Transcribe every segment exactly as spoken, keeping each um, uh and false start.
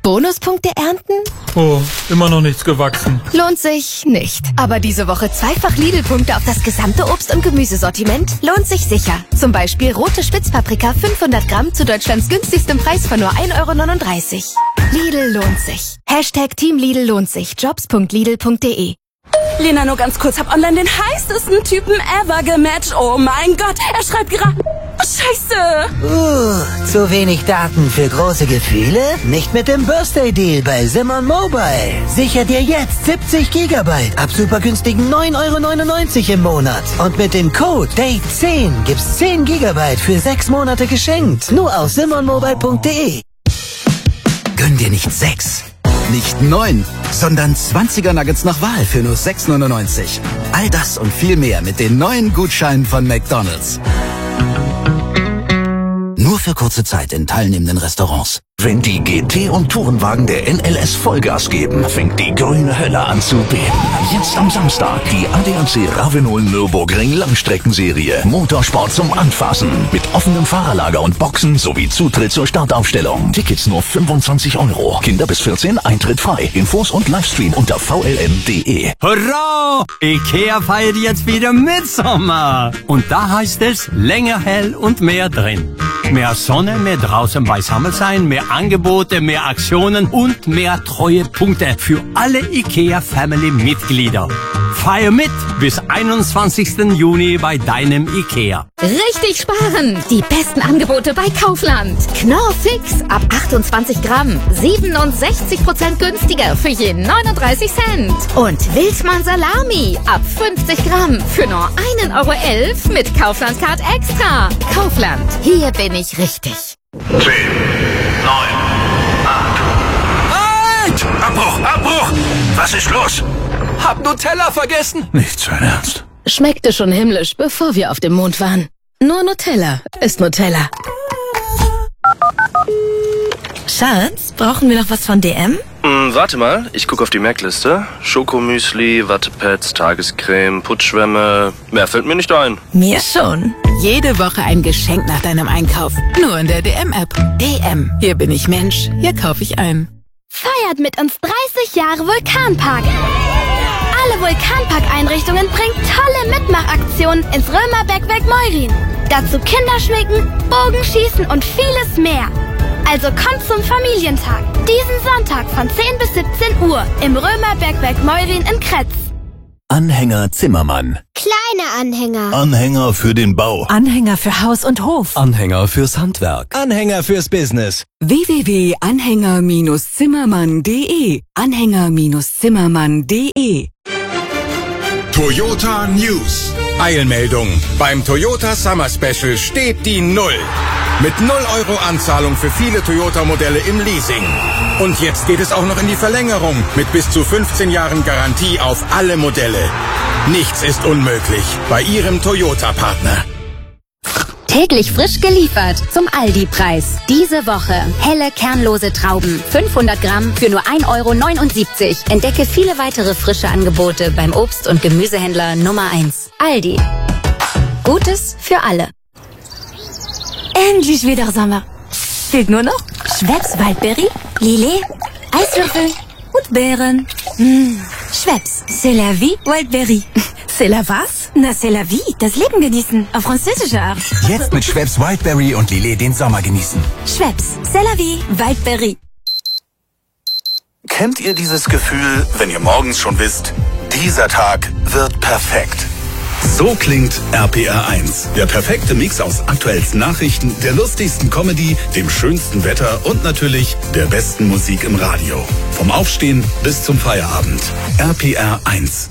Bonuspunkte ernten? Oh, immer noch nichts gewachsen. Lohnt sich nicht. Aber diese Woche zweifach Lidl-Punkte auf das gesamte Obst- und Gemüsesortiment lohnt sich sicher. Zum Beispiel rote Spitzpaprika fünfhundert Gramm zu Deutschlands günstigstem Preis von nur ein Euro neununddreißig. Lidl lohnt sich. Hashtag Team Lidl lohnt sich. Jobs punkt lidl punkt de. Lena, nur ganz kurz, hab online den heißesten Typen ever gematcht. Oh mein Gott, er schreibt gerade... Oh, Scheiße! Uh, zu wenig Daten für große Gefühle? Nicht mit dem Birthday-Deal bei Simon Mobile. Sicher dir jetzt siebzig Gigabyte ab super günstigen neun Euro neunundneunzig im Monat. Und mit dem Code Date zehn gibt's zehn Gigabyte für sechs Monate geschenkt. Nur auf simon mobile punkt de. Gönn dir nicht sechs, nicht neun, sondern zwanziger Nuggets nach Wahl für nur sechs neunundneunzig. All das und viel mehr mit den neuen Gutscheinen von McDonald's. Nur für kurze Zeit in teilnehmenden Restaurants. Wenn die G T und Tourenwagen der N L S Vollgas geben, fängt die grüne Hölle an zu beben. Jetzt am Samstag die A D A C Ravenol Nürburgring Langstreckenserie. Motorsport zum Anfassen. Mit offenem Fahrerlager und Boxen sowie Zutritt zur Startaufstellung. Tickets nur fünfundzwanzig Euro. Kinder bis vierzehn, Eintritt frei. Infos und Livestream unter v l m punkt de. Hurra! Ikea feiert jetzt wieder Mitsommer. Und da heißt es länger hell und mehr drin. Mehr Sonne, mehr draußen beisammen sein, mehr Angebote, mehr Aktionen und mehr Treuepunkte für alle IKEA-Family-Mitglieder. Feier mit bis einundzwanzigsten Juni bei deinem IKEA. Richtig sparen! Die besten Angebote bei Kaufland. Knorr Fix ab achtundzwanzig Gramm. siebenundsechzig Prozent günstiger für je neununddreißig Cent. Und Wildmann Salami ab fünfzig Gramm für nur ein Euro elf mit Kaufland-Card extra. Kaufland. Hier bin ich richtig. zehn, neun, acht. Halt! Abbruch, Abbruch! Was ist los? Hab Nutella vergessen. Nicht sein Ernst. Schmeckte schon himmlisch, bevor wir auf dem Mond waren. Nur Nutella ist Nutella. Schatz, brauchen wir noch was von D M? Hm, warte mal, ich gucke auf die Merkliste. Schokomüsli, Wattepads, Tagescreme, Putzschwämme. Mehr fällt mir nicht ein. Mir schon. Jede Woche ein Geschenk nach deinem Einkauf. Nur in der D M-App. D M. Hier bin ich Mensch. Hier kaufe ich ein. Feiert mit uns dreißig Jahre Vulkanpark. Alle Vulkanpark-Einrichtungen bringen tolle Mitmachaktionen ins Römerbergwerk Meurin. Dazu Kinderschminken, Bogenschießen und vieles mehr. Also kommt zum Familientag. Diesen Sonntag von zehn bis siebzehn Uhr im Römerbergwerk Meurin in Kretz. Anhänger Zimmermann. Kleine Anhänger. Anhänger für den Bau. Anhänger für Haus und Hof. Anhänger fürs Handwerk. Anhänger fürs Business. w w w punkt anhänger zimmermann punkt de. Anhänger Zimmermann punkt de. Toyota News. Eilmeldung. Beim Toyota Summer Special steht die Null. Mit null Euro Anzahlung für viele Toyota-Modelle im Leasing. Und jetzt geht es auch noch in die Verlängerung mit bis zu fünfzehn Jahren Garantie auf alle Modelle. Nichts ist unmöglich bei Ihrem Toyota-Partner. Täglich frisch geliefert zum Aldi-Preis. Diese Woche helle, kernlose Trauben. fünfhundert Gramm für nur ein Euro neunundsiebzig. Entdecke viele weitere frische Angebote beim Obst- und Gemüsehändler Nummer eins. Aldi. Gutes für alle. Endlich wieder Sommer. Fehlt nur noch Schweppes Waldbeere, Lillet, Eiswürfel und Beeren. Mmh. Schweppes, c'est la vie, Waldbeere. C'est la was? Na, c'est la vie, das Leben genießen. Auf französische Art. Jetzt mit Schweppes Wildberry und Lillet den Sommer genießen. Schweppes, c'est la vie, Waldbeere. Kennt ihr dieses Gefühl, wenn ihr morgens schon wisst, dieser Tag wird perfekt? So klingt R P R eins. Der perfekte Mix aus aktuellsten Nachrichten, der lustigsten Comedy, dem schönsten Wetter und natürlich der besten Musik im Radio. Vom Aufstehen bis zum Feierabend. R P R eins.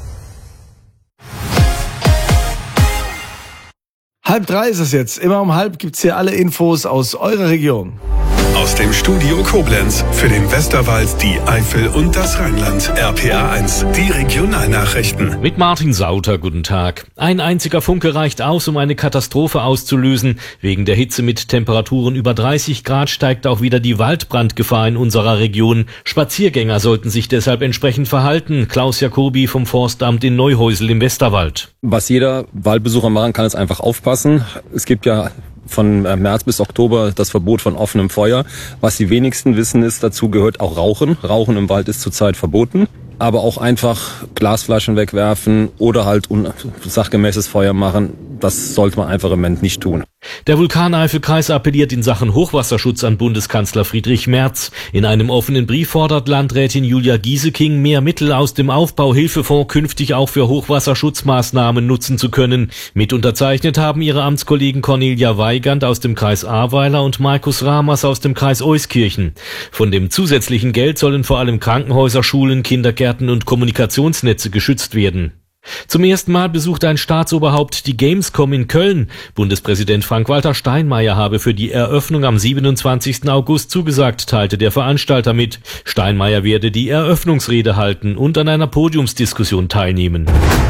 Halb drei ist es jetzt. Immer um halb gibt's hier alle Infos aus eurer Region. Aus dem Studio Koblenz für den Westerwald, die Eifel und das Rheinland. R P R eins, die Regionalnachrichten. Mit Martin Sauter, guten Tag. Ein einziger Funke reicht aus, um eine Katastrophe auszulösen. Wegen der Hitze mit Temperaturen über dreißig Grad steigt auch wieder die Waldbrandgefahr in unserer Region. Spaziergänger sollten sich deshalb entsprechend verhalten. Klaus Jacobi vom Forstamt in Neuhäusel im Westerwald. Was jeder Waldbesucher machen kann, ist einfach aufpassen. Es gibt ja von März bis Oktober das Verbot von offenem Feuer. Was die wenigsten wissen ist, dazu gehört auch Rauchen. Rauchen im Wald ist zurzeit verboten. Aber auch einfach Glasflaschen wegwerfen oder halt sachgemäßes Feuer machen, das sollte man einfach im Moment nicht tun. Der Vulkaneifelkreis appelliert in Sachen Hochwasserschutz an Bundeskanzler Friedrich Merz. In einem offenen Brief fordert Landrätin Julia Gieseking, mehr Mittel aus dem Aufbauhilfefonds künftig auch für Hochwasserschutzmaßnahmen nutzen zu können. Mit unterzeichnet haben ihre Amtskollegen Cornelia Weigand aus dem Kreis Ahrweiler und Markus Ramers aus dem Kreis Euskirchen. Von dem zusätzlichen Geld sollen vor allem Krankenhäuser, Schulen, Kindergärten und Kommunikationsnetze geschützt werden. Zum ersten Mal besucht ein Staatsoberhaupt die Gamescom in Köln. Bundespräsident Frank-Walter Steinmeier habe für die Eröffnung am siebenundzwanzigsten August zugesagt, teilte der Veranstalter mit. Steinmeier werde die Eröffnungsrede halten und an einer Podiumsdiskussion teilnehmen.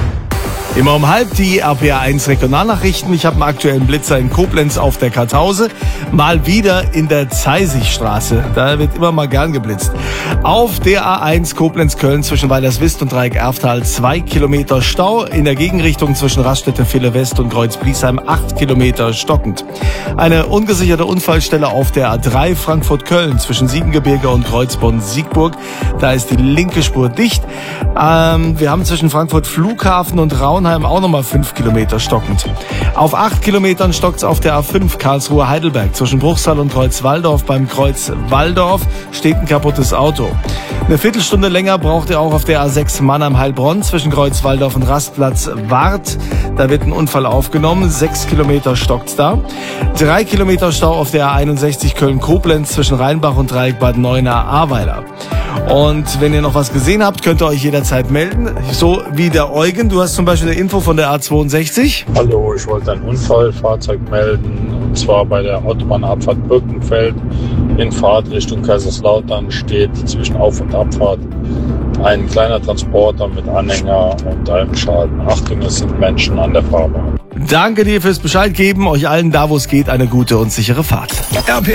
Immer um halb die R P A eins Regionalnachrichten. Ich habe einen aktuellen Blitzer in Koblenz auf der Kartause. Mal wieder in der Zeisigstraße. Da wird immer mal gern geblitzt. Auf der A eins Koblenz-Köln zwischen Weilerswist und Dreieck-Erftal zwei Kilometer Stau. In der Gegenrichtung zwischen Raststätte-Ville-West und Kreuz-Bliesheim acht Kilometer stockend. Eine ungesicherte Unfallstelle auf der A drei Frankfurt-Köln zwischen Siebengebirge und Kreuzbonn-Siegburg. Da ist die linke Spur dicht. Ähm, wir haben zwischen Frankfurt Flughafen und Raunheim auch nochmal fünf Kilometer stockend. Auf acht Kilometern stockt's auf der A fünf Karlsruhe-Heidelberg. Zwischen Bruchsal und Kreuz-Walldorf. Beim Kreuz Walldorf steht ein kaputtes Auto. Eine Viertelstunde länger braucht ihr auch auf der A sechs Mannheim-Heilbronn zwischen Kreuz Walldorf und Rastplatz Wart. Da wird ein Unfall aufgenommen. Sechs Kilometer stockt's da. Drei Kilometer Stau auf der A einundsechzig Köln-Koblenz zwischen Rheinbach und Dreieck Bad Neuenahr-Ahrweiler. Und wenn ihr noch was gesehen habt, könnt ihr euch jederzeit melden. So wie der Eugen. Du hast zum Beispiel eine Info von der A zweiundsechzig. Hallo, ich wollte ein Unfallfahrzeug melden. Und zwar bei der Autobahnabfahrt Birkenfeld in Fahrt Richtung Kaiserslautern steht zwischen Auf- und Abfahrt ein kleiner Transporter mit Anhänger und einem Schaden. Achtung, es sind Menschen an der Fahrbahn. Danke dir fürs Bescheid geben. Euch allen da, wo es geht, eine gute und sichere Fahrt.